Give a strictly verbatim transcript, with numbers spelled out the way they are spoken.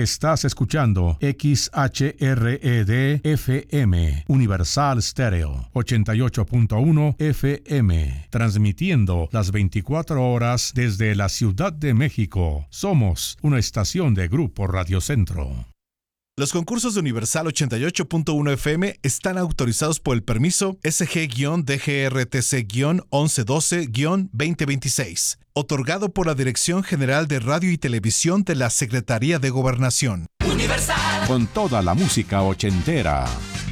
Estás escuchando X H R E D F M, Universal Stereo, ochenta y ocho punto uno F M, transmitiendo las veinticuatro horas desde la Ciudad de México. Somos una estación de Grupo Radio Centro. Los concursos de Universal ochenta y ocho punto uno F M están autorizados por el permiso S G D G R T C once doce veinte veintiséis, otorgado por la Dirección General de Radio y Televisión de la Secretaría de Gobernación. Universal. Con toda la música ochentera.